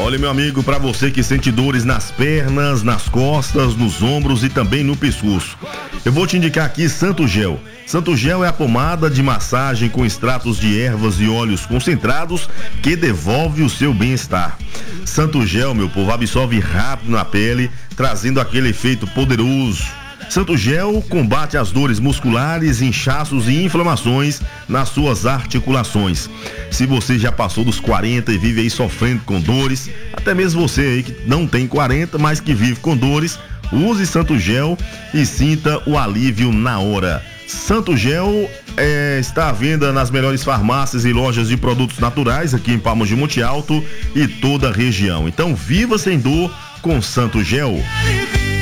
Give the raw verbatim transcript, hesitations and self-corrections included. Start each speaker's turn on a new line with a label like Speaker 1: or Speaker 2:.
Speaker 1: Olha, meu amigo, para você que sente dores nas pernas, nas costas, nos ombros e também no pescoço, eu vou te indicar aqui Santo Gel. Santo Gel é a pomada de massagem com extratos de ervas e óleos concentrados que devolve o seu bem-estar. Santo Gel, meu povo, absorve rápido na pele, trazendo aquele efeito poderoso. Santo Gel combate as dores musculares, inchaços e inflamações nas suas articulações. Se você já passou dos quarenta e vive aí sofrendo com dores, até mesmo você aí que não tem quarenta, mas que vive com dores, use Santo Gel e sinta o alívio na hora. Santo Gel é, está à venda nas melhores farmácias e lojas de produtos naturais aqui em Palmas de Monte Alto e toda a região. Então viva sem dor com Santo Gel.